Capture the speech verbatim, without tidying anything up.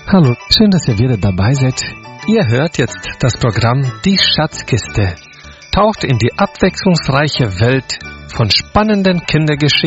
Hallo, schön, dass ihr wieder dabei seid. Ihr hört jetzt das Programm Die Schatzkiste. Taucht in die abwechslungsreiche Welt von spannenden Kindergeschichten